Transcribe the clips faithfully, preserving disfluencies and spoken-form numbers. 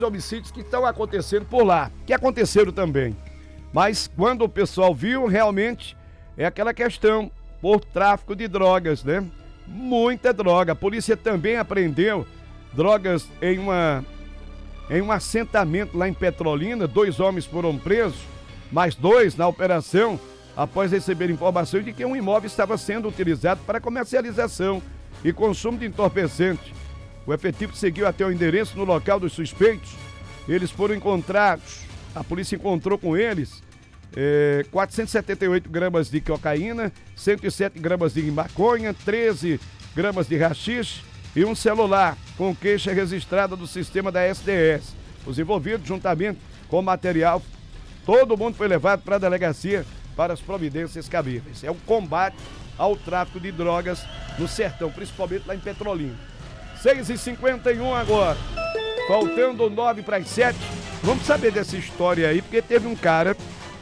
homicídios que estão acontecendo por lá, que aconteceram também. Mas quando o pessoal viu, realmente é aquela questão por tráfico de drogas, né? Muita droga. A polícia também apreendeu drogas em uma em um assentamento lá em Petrolina. Dois homens foram presos, mais dois na operação, após receber informações de que um imóvel estava sendo utilizado para comercialização e consumo de entorpecente. O efetivo seguiu até o endereço no local dos suspeitos. Eles foram encontrados, a polícia encontrou com eles é, quatrocentos e setenta e oito gramas de cocaína, cento e sete gramas de maconha, treze gramas de haxixe e um celular com queixa registrada do sistema da S D S. Os envolvidos, juntamente com o material, todo mundo foi levado para a delegacia para as providências cabíveis. É o combate ao tráfico de drogas no sertão, principalmente lá em Petrolina. seis e cinquenta e um agora, faltando nove para as sete. Vamos saber dessa história aí, porque teve um cara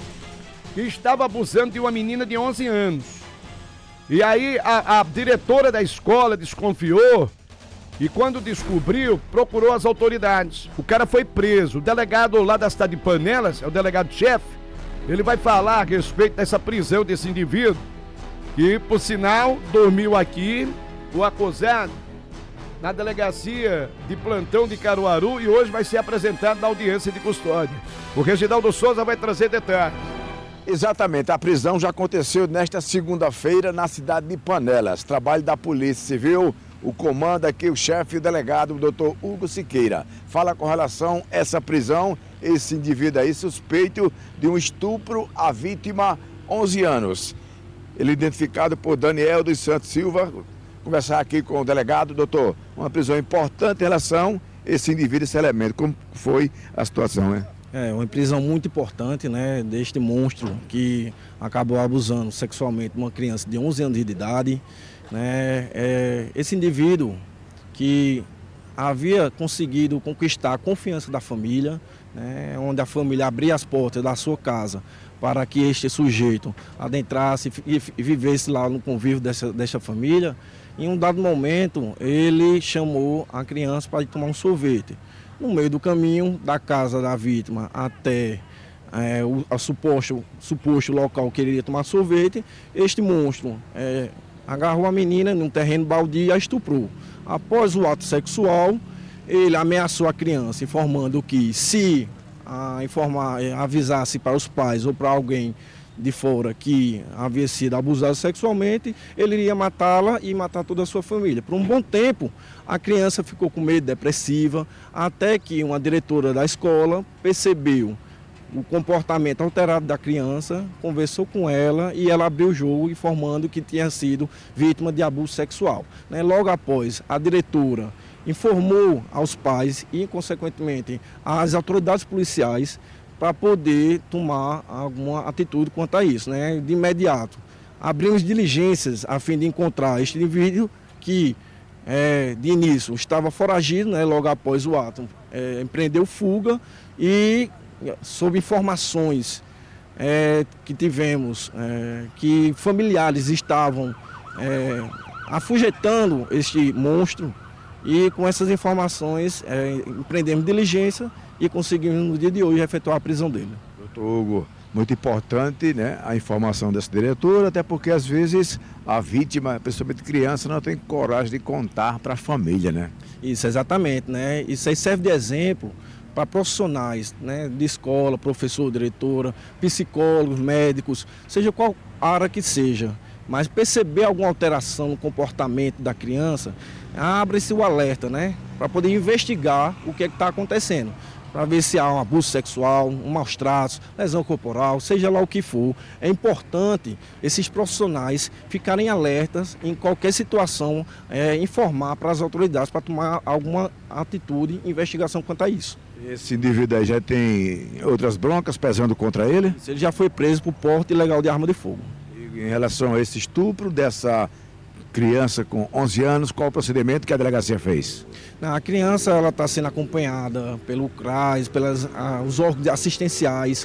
que estava abusando de uma menina de onze anos. E aí a, a diretora da escola desconfiou e quando descobriu, procurou as autoridades. O cara foi preso. O delegado lá da cidade de Panelas, é o delegado-chefe, ele vai falar a respeito dessa prisão desse indivíduo, que, por sinal, dormiu aqui, o acusado, na delegacia de plantão de Caruaru, e hoje vai ser apresentado na audiência de custódia. O Reginaldo Souza vai trazer detalhes. Exatamente, a prisão já aconteceu nesta segunda-feira na cidade de Panelas. Trabalho da Polícia Civil, o comando aqui, o chefe, o delegado, o doutor Hugo Siqueira. Fala com relação a essa prisão, esse indivíduo aí suspeito de um estupro à vítima, onze anos. Ele identificado por Daniel dos Santos Silva. Conversar aqui com o delegado, doutor, uma prisão importante em relação a esse indivíduo, esse elemento. Como foi a situação, né? É uma prisão muito importante, né, deste monstro que acabou abusando sexualmente de uma criança de onze anos de idade, né? É, esse indivíduo que havia conseguido conquistar a confiança da família, né, onde a família abria as portas da sua casa para que este sujeito adentrasse e vivesse lá no convívio dessa, dessa família. Em um dado momento, ele chamou a criança para ir tomar um sorvete. No meio do caminho da casa da vítima até é, o a suposto, suposto local que ele iria tomar sorvete, este monstro é, agarrou a menina num terreno baldio e a estuprou. Após o ato sexual, ele ameaçou a criança, informando que se a informar, avisasse para os pais ou para alguém de fora que havia sido abusado sexualmente, ele iria matá-la e matar toda a sua família. Por um bom tempo, a criança ficou com medo, depressiva, até que uma diretora da escola percebeu o comportamento alterado da criança, conversou com ela e ela abriu o jogo informando que tinha sido vítima de abuso sexual. Logo após, a diretora informou aos pais e, consequentemente, às autoridades policiais para poder tomar alguma atitude quanto a isso, né? De imediato, abrimos diligências a fim de encontrar este indivíduo que, é, de início, estava foragido, né? Logo após o ato, é, empreendeu fuga e, sob informações é, que tivemos, é, que familiares estavam é, afugetando este monstro, e com essas informações é, empreendemos diligência e conseguimos no dia de hoje efetuar a prisão dele. Doutor Hugo, muito importante, né, a informação dessa diretora, até porque às vezes a vítima, principalmente criança, não tem coragem de contar para a família, né? Isso, exatamente, né? Isso aí serve de exemplo para profissionais, né, de escola, professor, diretora, psicólogos, médicos, seja qual área que seja. Mas perceber alguma alteração no comportamento da criança, abre-se o alerta, né? Para poder investigar o que é que está acontecendo. Para ver se há um abuso sexual, um maus tratos, lesão corporal, seja lá o que for. É importante esses profissionais ficarem alertas em qualquer situação, é, informar para as autoridades para tomar alguma atitude, investigação quanto a isso. Esse indivíduo aí já tem outras broncas pesando contra ele? Ele já foi preso por porte ilegal de arma de fogo. Em relação a esse estupro dessa criança com onze anos, qual o procedimento que a delegacia fez? A criança ela está sendo acompanhada pelo CRAS, pelos ah, os órgãos assistenciais,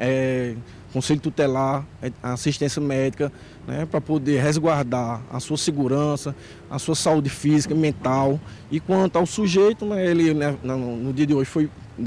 é, Conselho Tutelar, assistência médica, né, para poder resguardar a sua segurança, a sua saúde física e mental. E quanto ao sujeito, né, ele né, no, no dia de hoje foi